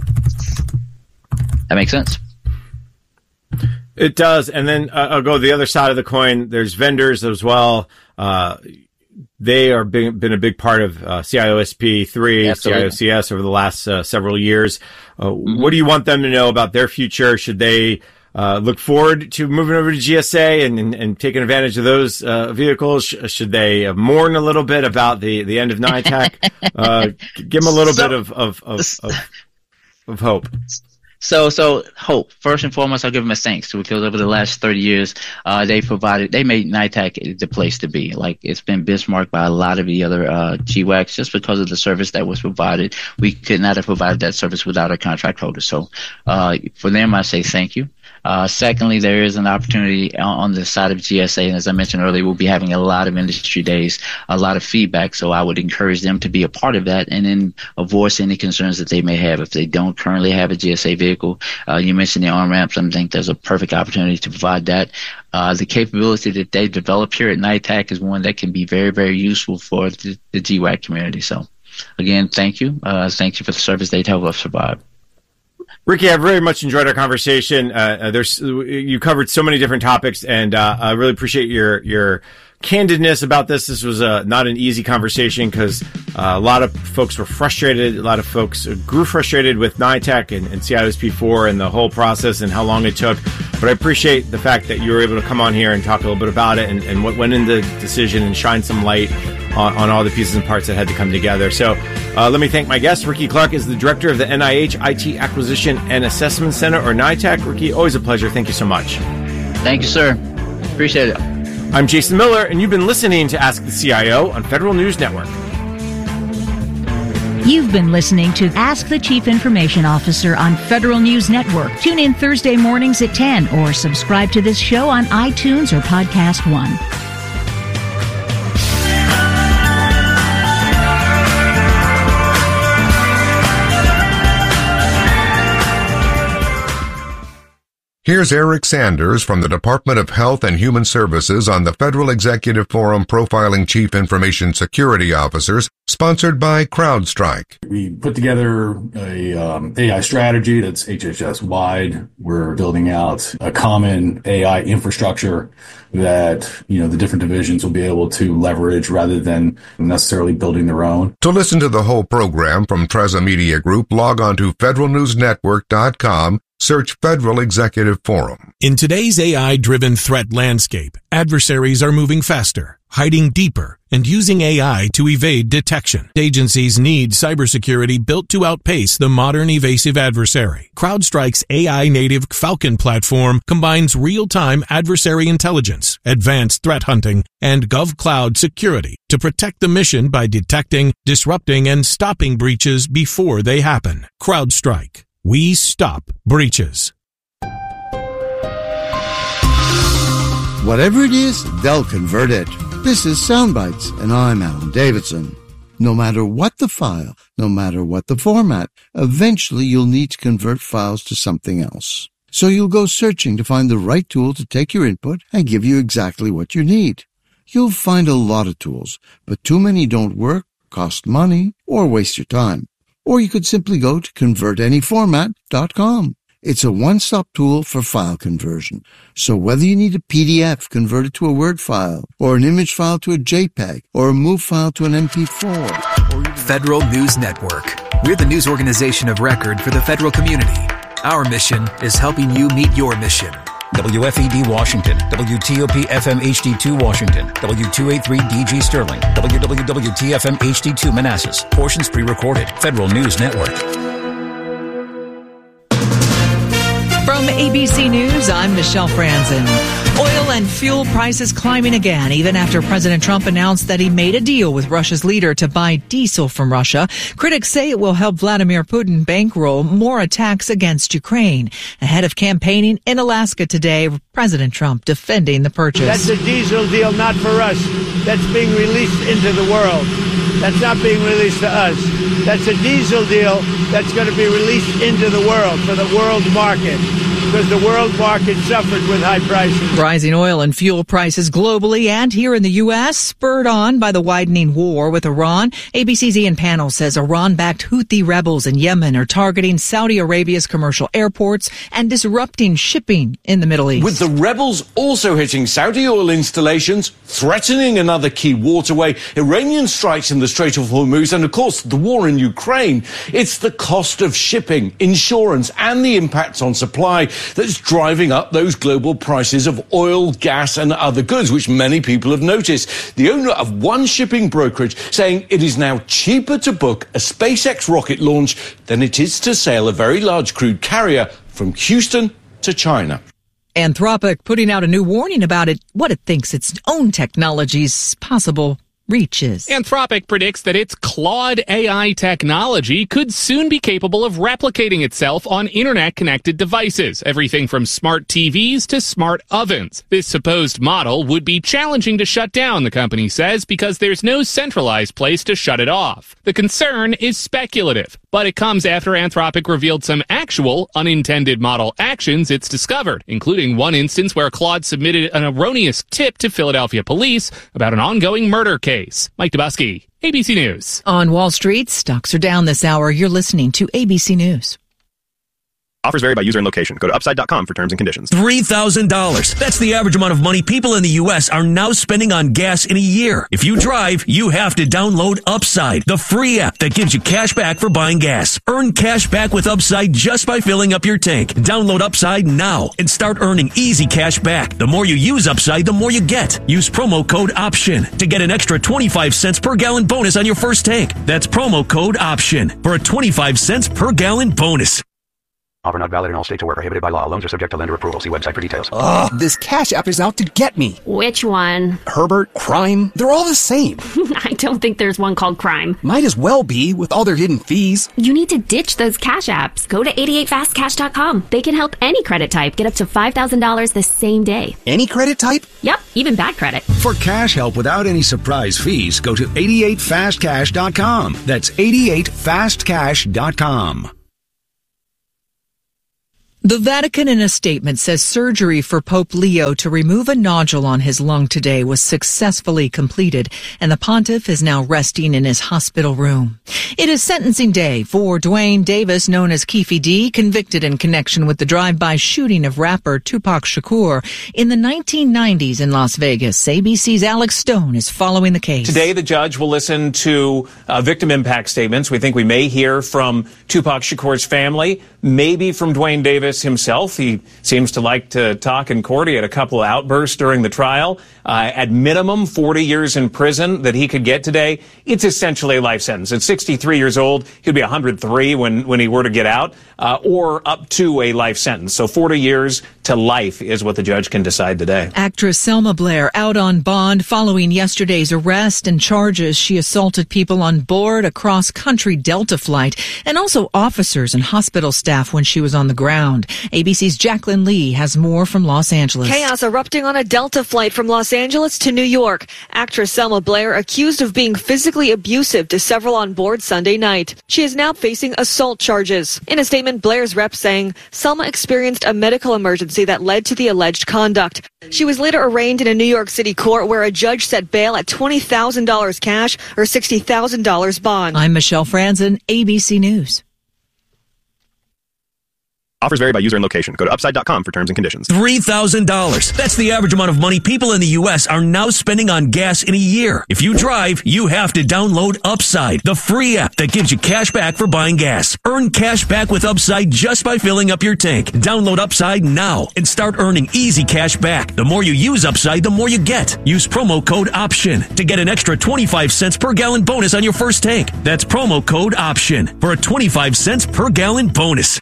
That makes sense? It does. And then uh, I'll go to the other side of the coin. There's vendors as well. Uh, they are big, been a big part of uh, C I O S P three, Absolutely. C I O C S over the last uh, several years. Uh, mm-hmm. What do you want them to know about their future? Should they uh, look forward to moving over to G S A and, and, and taking advantage of those uh, vehicles? Should they uh, mourn a little bit about the, the end of NITEC? uh, give them a little so, bit of, of, of, of, of hope. So, so hope. First and foremost, I'll give them a thanks because over the last thirty years, uh, they provided, they made NITEC the place to be. Like, it's been benchmarked by a lot of the other, uh, G WACs just because of the service that was provided. We could not have provided that service without our contract holders. So, uh, for them, I say thank you. Uh, secondly, there is an opportunity on, on the side of G S A, and as I mentioned earlier, we'll be having a lot of industry days, a lot of feedback. So I would encourage them to be a part of that and then voice any concerns that they may have. If they don't currently have a G S A vehicle, uh, you mentioned the on-ramps. I think there's a perfect opportunity to provide that. Uh, the capability that they develop here at NITAC is one that can be very, very useful for the, the G WAC community. So, again, thank you. Uh, thank you for the service they help us provide. Ricky, I've very much enjoyed our conversation. Uh, there's you covered so many different topics, and uh, I really appreciate your your candidness about this. This was uh, not an easy conversation because uh, a lot of folks were frustrated. A lot of folks grew frustrated with NITAC and, and C I O S P four and the whole process and how long it took. But I appreciate the fact that you were able to come on here and talk a little bit about it and, and what went into the decision and shine some light on, on all the pieces and parts that had to come together. So uh, let me thank my guest. Ricky Clark is the director of the N I H I T Acquisition and Assessment Center, or NITAC. Ricky, always a pleasure. Thank you so much. Thank you, sir. Appreciate it. I'm Jason Miller, and you've been listening to Ask the C I O on Federal News Network. You've been listening to Ask the Chief Information Officer on Federal News Network. Tune in Thursday mornings at ten or subscribe to this show on iTunes or Podcast One. Here's Eric Sanders from the Department of Health and Human Services on the Federal Executive Forum Profiling Chief Information Security Officers, sponsored by CrowdStrike. We put together a um, A I strategy that's H H S-wide. We're building out a common A I infrastructure that, you know, the different divisions will be able to leverage rather than necessarily building their own. To listen to the whole program from Treza Media Group, log on to federal news network dot com. Search Federal Executive Forum. In today's A I-driven threat landscape, adversaries are moving faster, hiding deeper, and using A I to evade detection. Agencies need cybersecurity built to outpace the modern evasive adversary. CrowdStrike's A I-native Falcon platform combines real-time adversary intelligence, advanced threat hunting, and GovCloud security to protect the mission by detecting, disrupting, and stopping breaches before they happen. CrowdStrike. We stop breaches. Whatever it is, they'll convert it. This is Soundbites, and I'm Alan Davidson. No matter what the file, no matter what the format, eventually you'll need to convert files to something else. So you'll go searching to find the right tool to take your input and give you exactly what you need. You'll find a lot of tools, but too many don't work, cost money, or waste your time. Or you could simply go to convert any format dot com. It's a one-stop tool for file conversion. So whether you need a P D F converted to a Word file, or an image file to a JPEG, or a MOV file to an M P four. Federal News Network. We're the news organization of record for the federal community. Our mission is helping you meet your mission. W F E D Washington, W T O P F M H D two Washington, W two eighty-three D G Sterling, W W W T F M H D two Manassas. Portions pre-recorded. Federal News Network. From A B C News, I'm Michelle Franzen. Oil and fuel prices climbing again, even after President Trump announced that he made a deal with Russia's leader to buy diesel from Russia. Critics say it will help Vladimir Putin bankroll more attacks against Ukraine. Ahead of campaigning in Alaska today, President Trump defending the purchase. That's a diesel deal not for us. That's being released into the world. That's not being released to us. That's a diesel deal that's going to be released into the world for the world market, because the world market suffered with high prices. Rising oil and fuel prices globally and here in the U S, spurred on by the widening war with Iran. A B C's Ian Pannell says Iran-backed Houthi rebels in Yemen are targeting Saudi Arabia's commercial airports and disrupting shipping in the Middle East. With the rebels also hitting Saudi oil installations, threatening another key waterway, Iranian strikes in the Strait of Hormuz, and of course the war in Ukraine, it's the cost of shipping, insurance, and the impacts on supply that's driving up those global prices of oil, gas, and other goods, which many people have noticed. The owner of one shipping brokerage saying it is now cheaper to book a SpaceX rocket launch than it is to sail a very large crude carrier from Houston to China. Anthropic putting out a new warning about it, what it thinks its own technology's possible reaches. Anthropic predicts that its Claude A I technology could soon be capable of replicating itself on internet-connected devices, everything from smart T Vs to smart ovens. This supposed model would be challenging to shut down, the company says, because there's no centralized place to shut it off. The concern is speculative, but it comes after Anthropic revealed some actual unintended model actions it's discovered, including one instance where Claude submitted an erroneous tip to Philadelphia police about an ongoing murder case. Mike Dubusky, A B C News. On Wall Street, stocks are down this hour. You're listening to A B C News. Offers vary by user and location. Go to upside dot com for terms and conditions. three thousand dollars. That's the average amount of money people in the U S are now spending on gas in a year. If you drive, you have to download Upside, the free app that gives you cash back for buying gas. Earn cash back with Upside just by filling up your tank. Download Upside now and start earning easy cash back. The more you use Upside, the more you get. Use promo code OPTION to get an extra twenty-five cents per gallon bonus on your first tank. That's promo code OPTION for a twenty-five cents per gallon bonus. Offer not valid in all states or where prohibited by law. Loans are subject to lender approval. See website for details. Ugh, this Cash App is out to get me. Which one? Herbert, Crime, they're all the same. I don't think there's one called Crime. Might as well be with all their hidden fees. You need to ditch those Cash Apps. Go to eighty-eight fast cash dot com. They can help any credit type get up to five thousand dollars the same day. Any credit type? Yep, even bad credit. For cash help without any surprise fees, go to eighty-eight fast cash dot com. That's eighty-eight fast cash dot com. The Vatican in a statement says surgery for Pope Leo to remove a nodule on his lung today was successfully completed, and the pontiff is now resting in his hospital room. It is sentencing day for Duane Davis, known as Keffe D, convicted in connection with the drive-by shooting of rapper Tupac Shakur in the nineteen nineties in Las Vegas. A B C's Alex Stone is following the case. Today, the judge will listen to uh, victim impact statements. We think we may hear from Tupac Shakur's family, maybe from Duane Davis himself. He seems to like to talk in court. He had a couple of outbursts during the trial. Uh, at minimum, forty years in prison that he could get today. It's essentially a life sentence. At sixty-three years old, he'd be one hundred three when, when he were to get out, uh, or up to a life sentence. So forty years to life is what the judge can decide today. Actress Selma Blair out on bond following yesterday's arrest and charges she assaulted people on board a cross-country Delta flight and also officers and hospital staff when she was on the ground. A B C's Jacqueline Lee has more from Los Angeles. Chaos erupting on a Delta flight from Los Angeles to New York. Actress Selma Blair accused of being physically abusive to several on board Sunday night. She is now facing assault charges. In a statement, Blair's rep saying Selma experienced a medical emergency that led to the alleged conduct. She was later arraigned in a New York City court where a judge set bail at twenty thousand dollars cash or sixty thousand dollars bond. I'm Michelle Franzen, A B C News. Offers vary by user and location. Go to upside dot com for terms and conditions. three thousand dollars. That's the average amount of money people in the U S are now spending on gas in a year. If you drive, you have to download Upside, the free app that gives you cash back for buying gas. Earn cash back with Upside just by filling up your tank. Download Upside now and start earning easy cash back. The more you use Upside, the more you get. Use promo code OPTION to get an extra twenty-five cents per gallon bonus on your first tank. That's promo code OPTION for a twenty-five cents per gallon bonus.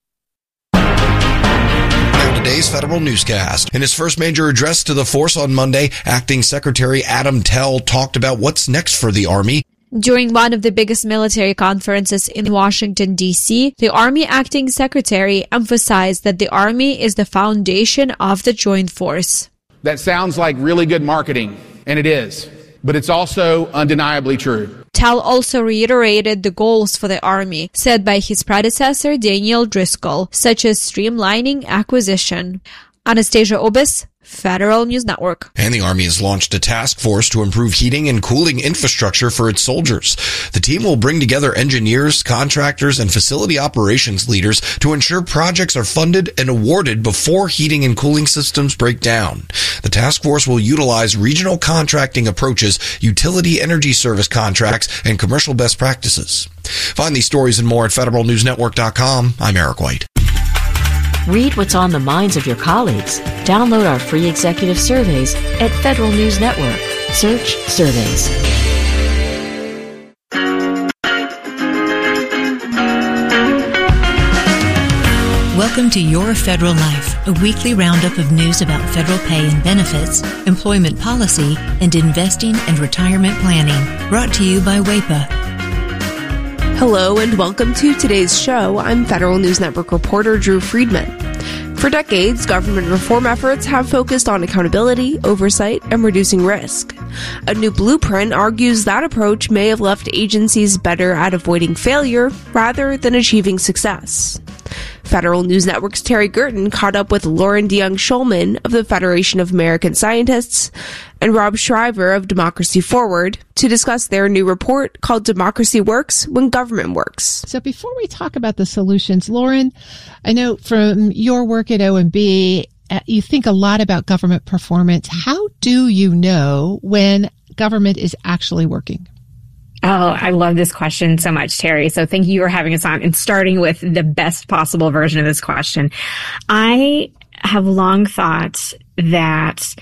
Today's federal newscast. In his first major address to the force on Monday, Acting Secretary Adam Tell talked about what's next for the Army. During one of the biggest military conferences in Washington, D C, the Army Acting Secretary emphasized that the Army is the foundation of the joint force. That sounds like really good marketing, and it is, but it's also undeniably true. Tell also reiterated the goals for the Army set by his predecessor Daniel Driscoll, such as streamlining acquisition. Anastasia Obis, Federal News Network. And the Army has launched a task force to improve heating and cooling infrastructure for its soldiers. The team will bring together engineers, contractors, and facility operations leaders to ensure projects are funded and awarded before heating and cooling systems break down. The task force will utilize regional contracting approaches, utility energy service contracts, and commercial best practices. Find these stories and more at federal news network dot com. I'm Eric White. Read what's on the minds of your colleagues. Download our free executive surveys at Federal News Network. Search surveys. Welcome to Your Federal Life, a weekly roundup of news about federal pay and benefits, employment policy, and investing and retirement planning. Brought to you by W A E P A. Hello and welcome to today's show. I'm Federal News Network reporter Drew Friedman. For decades, government reform efforts have focused on accountability, oversight, and reducing risk. A new blueprint argues that approach may have left agencies better at avoiding failure rather than achieving success. Federal News Network's Terry Gerton caught up with Lauren DeYoung-Schulman of the Federation of American Scientists and Rob Shriver of Democracy Forward to discuss their new report called Democracy Works When Government Works. So before we talk about the solutions, Lauren, I know from your work at O M B, uh, you think a lot about government performance. How do you know when government is actually working? Oh, I love this question so much, Terry. So thank you for having us on and starting with the best possible version of this question. I have long thought that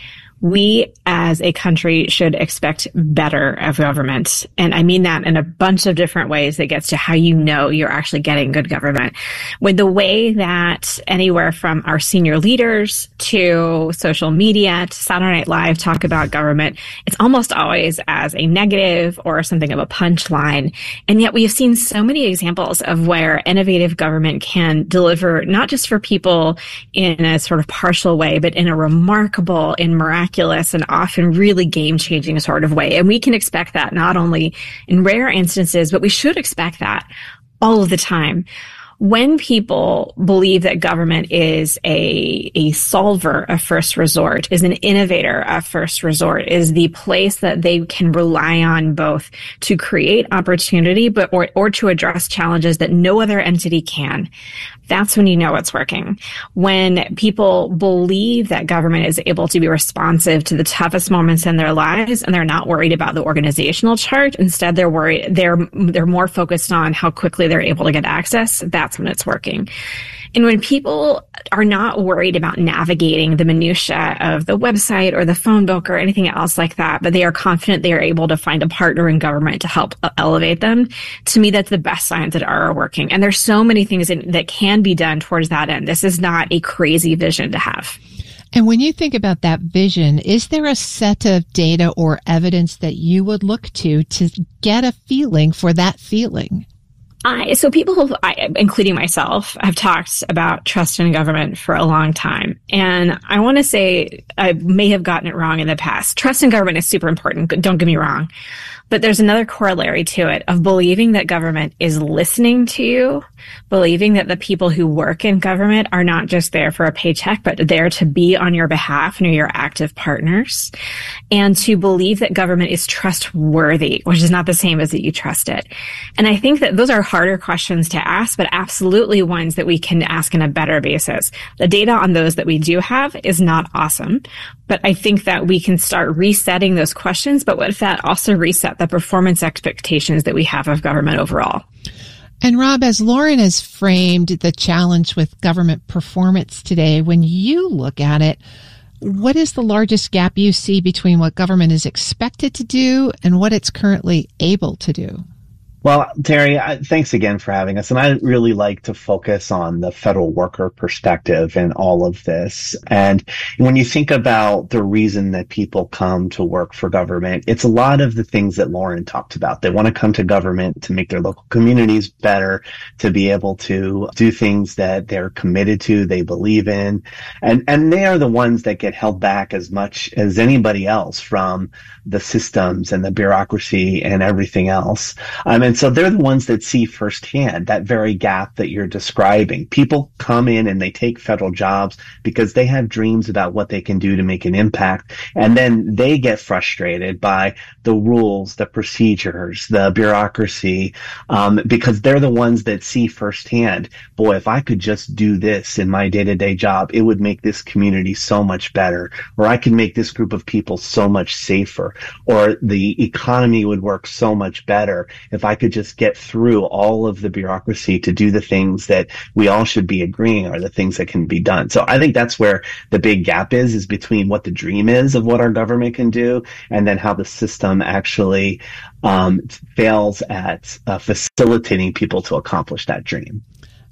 we as a country should expect better of government. And I mean that in a bunch of different ways that gets to how you know you're actually getting good government. With the way that anywhere from our senior leaders to social media to Saturday Night Live talk about government, it's almost always as a negative or something of a punchline. And yet we have seen so many examples of where innovative government can deliver not just for people in a sort of partial way, but in a remarkable and miraculous and often really game-changing sort of way. And we can expect that not only in rare instances, but we should expect that all of the time. When people believe that government is a, a solver of first resort, is an innovator of first resort, is the place that they can rely on both to create opportunity, but or, or to address challenges that no other entity can, that's when you know it's working. When people believe that government is able to be responsive to the toughest moments in their lives and they're not worried about the organizational chart, instead they're worried, they're, they're more focused on how quickly they're able to get access, that's when it's working. And when people are not worried about navigating the minutia of the website or the phone book or anything else like that, but they are confident they are able to find a partner in government to help elevate them, to me, that's the best signs that are working. And there's so many things in, that can be done towards that end. This is not a crazy vision to have. And when you think about that vision, is there a set of data or evidence that you would look to to get a feeling for that feeling? I, so people, who, I, including myself, have talked about trust in government for a long time. And I want to say I may have gotten it wrong in the past. Trust in government is super important. Don't get me wrong. But there's another corollary to it of believing that government is listening to you, believing that the people who work in government are not just there for a paycheck, but there to be on your behalf and are your active partners, and to believe that government is trustworthy, which is not the same as that you trust it. And I think that those are harder questions to ask, but absolutely ones that we can ask on a better basis. The data on those that we do have is not awesome, but I think that we can start resetting those questions. But what if that also reset the performance expectations that we have of government overall? And Rob, as Lauren has framed the challenge with government performance today, when you look at it, what is the largest gap you see between what government is expected to do and what it's currently able to do? Well, Terry, I, thanks again for having us. And I really like to focus on the federal worker perspective in all of this. And when you think about the reason that people come to work for government, it's a lot of the things that Lauren talked about. They want to come to government to make their local communities better, to be able to do things that they're committed to, they believe in. And, and they are the ones that get held back as much as anybody else from the systems and the bureaucracy and everything else. Um, and so they're the ones that see firsthand that very gap that you're describing. People come in and they take federal jobs because they have dreams about what they can do to make an impact. And then they get frustrated by the rules, the procedures, the bureaucracy, um, because they're the ones that see firsthand, boy, if I could just do this in my day-to-day job, it would make this community so much better, or I could make this group of people so much safer, or the economy would work so much better if I could just get through all of the bureaucracy to do the things that we all should be agreeing are the things that can be done. So I think that's where the big gap is, is between what the dream is of what our government can do and then how the system actually um, fails at uh, facilitating people to accomplish that dream.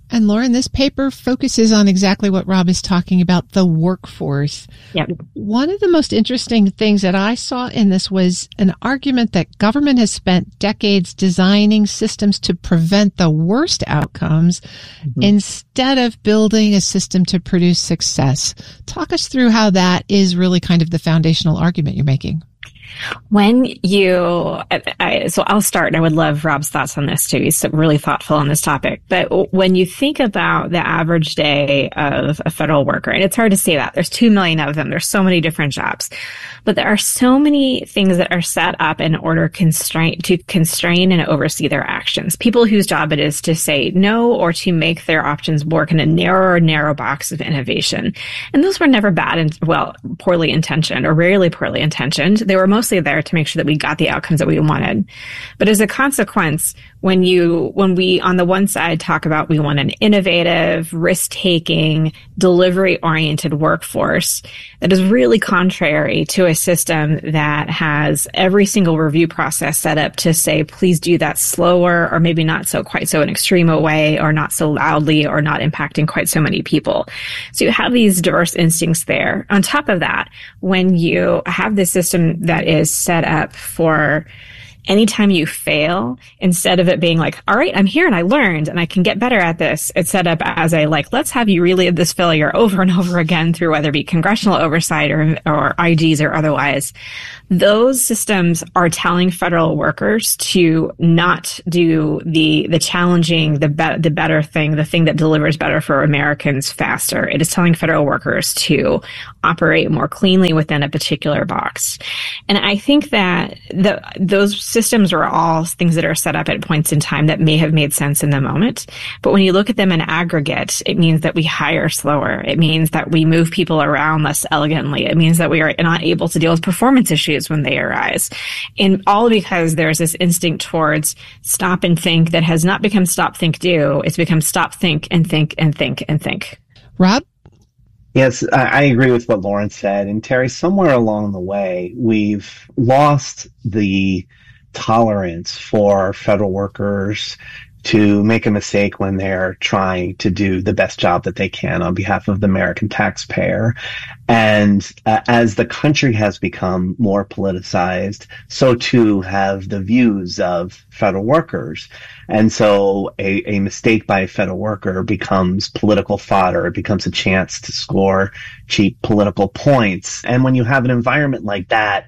And Lauren, this paper focuses on exactly what Rob is talking about, the workforce. Yep. One of the most interesting things that I saw in this was an argument that government has spent decades designing systems to prevent the worst outcomes mm-hmm. instead of building a system to produce success. Talk us through how that is really kind of the foundational argument you're making. When you, I, so I'll start, and I would love Rob's thoughts on this too. He's really thoughtful on this topic. But when you think about the average day of a federal worker, and it's hard to say that, there's two million of them. There's so many different jobs, but there are so many things that are set up in order constrain, to constrain and oversee their actions. People whose job it is to say no or to make their options work in a narrower, narrow box of innovation. And those were never bad and, well, poorly intentioned or rarely poorly intentioned. They were mostly there to make sure that we got the outcomes that we wanted. But as a consequence, when you, when we on the one side talk about we want an innovative, risk-taking, delivery-oriented workforce, that is really contrary to a system that has every single review process set up to say, please do that slower, or maybe not so quite so an extreme a way, or not so loudly, or not impacting quite so many people. So you have these diverse instincts there. On top of that, when you have this system that is set up for anytime you fail, instead of it being like, all right, I'm here and I learned and I can get better at this, it's set up as a like, let's have you relive this failure over and over again through whether it be congressional oversight or, or I Gs or otherwise. Those systems are telling federal workers to not do the the challenging, the be- the better thing, the thing that delivers better for Americans faster. It is telling federal workers to operate more cleanly within a particular box. And I think that the those systems are all things that are set up at points in time that may have made sense in the moment. But when you look at them in aggregate, it means that we hire slower. It means that we move people around less elegantly. It means that we are not able to deal with performance issues when they arise. And all because there's this instinct towards stop and think that has not become stop, think, do. It's become stop, think, and think, and think, and think. Rob? Yes, I agree with what Lauren said. And Terry, somewhere along the way, we've lost the tolerance for federal workers to make a mistake when they're trying to do the best job that they can on behalf of the American taxpayer. And uh, as the country has become more politicized, so too have the views of federal workers. And so a, a mistake by a federal worker becomes political fodder. It becomes a chance to score cheap political points. And when you have an environment like that,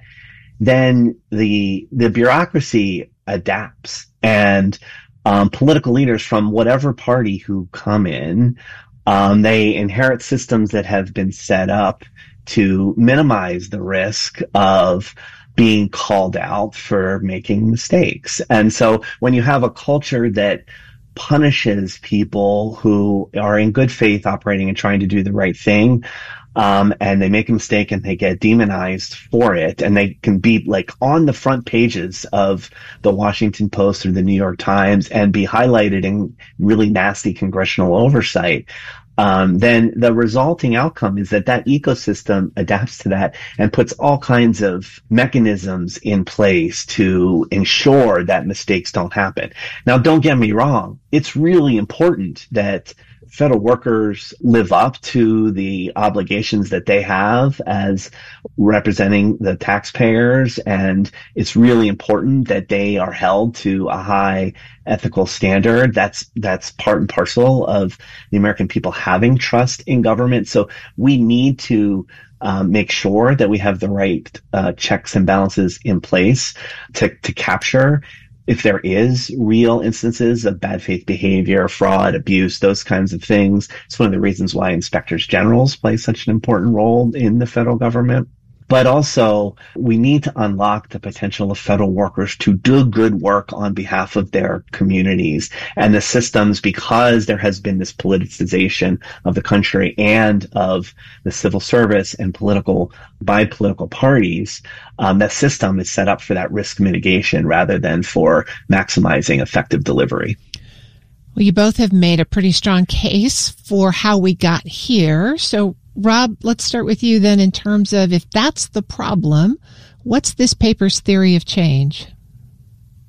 then the the bureaucracy adapts, and um, political leaders from whatever party who come in, um, they inherit systems that have been set up to minimize the risk of being called out for making mistakes. And so when you have a culture that punishes people who are in good faith operating and trying to do the right thing, Um, and they make a mistake and they get demonized for it, and they can be like on the front pages of the Washington Post or the New York Times and be highlighted in really nasty congressional oversight. Um, then the resulting outcome is that that ecosystem adapts to that and puts all kinds of mechanisms in place to ensure that mistakes don't happen. Now, don't get me wrong. It's really important that federal workers live up to the obligations that they have as representing the taxpayers, and it's really important that they are held to a high ethical standard. That's that's part and parcel of the American people having trust in government. So we need to um, make sure that we have the right uh, checks and balances in place to to capture if there is real instances of bad faith behavior, fraud, abuse, those kinds of things. It's one of the reasons why inspectors generals play such an important role in the federal government. But also, we need to unlock the potential of federal workers to do good work on behalf of their communities and the systems, because there has been this politicization of the country and of the civil service and political, by political parties. Um, that system is set up for that risk mitigation rather than for maximizing effective delivery. Well, you both have made a pretty strong case for how we got here. So, Rob, let's start with you then in terms of if that's the problem, what's this paper's theory of change?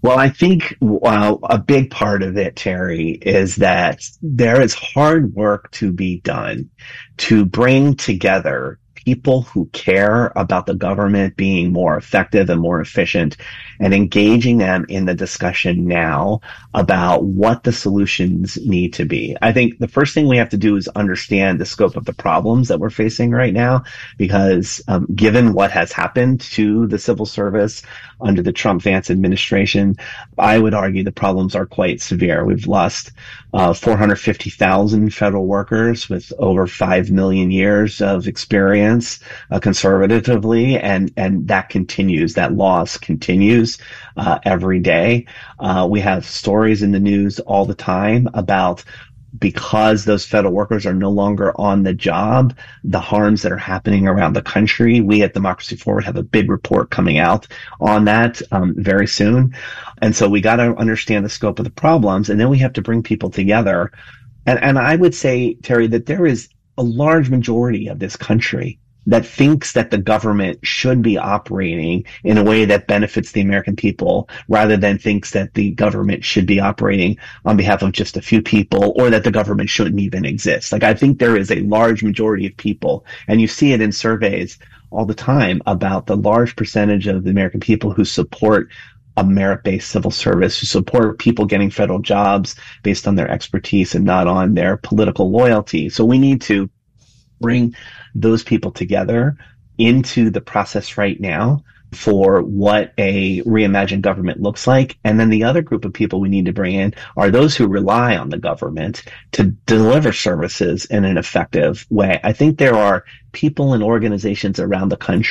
Well, I think uh, a big part of it, Terry, is that there is hard work to be done to bring together people who care about the government being more effective and more efficient and engaging them in the discussion now about what the solutions need to be. I think the first thing we have to do is understand the scope of the problems that we're facing right now, because um, given what has happened to the civil service under the Trump-Vance administration, I would argue the problems are quite severe. We've lost uh, four hundred fifty thousand federal workers with over five million years of experience uh, conservatively, and, and that continues. That loss continues uh, every day. Uh, we have stories in the news all the time about, because those federal workers are no longer on the job, the harms that are happening around the country. We at Democracy Forward have a big report coming out on that um, very soon. And so we got to understand the scope of the problems, and then we have to bring people together. And, and I would say, Terry, that there is a large majority of this country that thinks that the government should be operating in a way that benefits the American people, rather than thinks that the government should be operating on behalf of just a few people, or that the government shouldn't even exist. Like, I think there is a large majority of people, and you see it in surveys all the time about the large percentage of the American people who support a merit-based civil service, who support people getting federal jobs based on their expertise and not on their political loyalty. So we need to bring those people together into the process right now for what a reimagined government looks like. And then the other group of people we need to bring in are those who rely on the government to deliver services in an effective way. I think there are people and organizations around the country